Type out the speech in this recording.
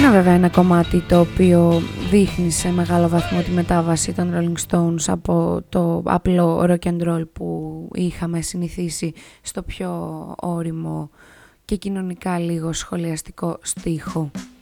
βέβαια ένα κομμάτι το οποίο δείχνει σε μεγάλο βαθμό τη μετάβαση των Rolling Stones από το απλό rock and roll που είχαμε συνηθίσει στο πιο ώριμο και κοινωνικά λίγο σχολιαστικό στίχο.